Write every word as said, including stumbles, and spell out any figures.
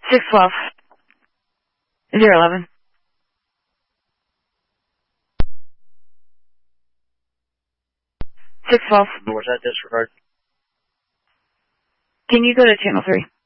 six twelve. zero eleven. six twelve. Was that disregard? Can you go to channel three?